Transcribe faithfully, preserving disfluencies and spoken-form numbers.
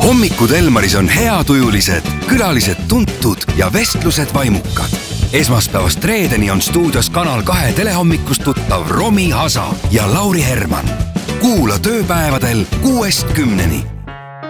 hommikud Elmaris on heatujulised, külalised tuntud ja vestlused vaimukad. Esmaspäevast reedeni on stuudios Kanal kahe telehommikust tuttav Romi Hasa ja Lauri Herman. Kuula tööpäevadel kuuest kümneni.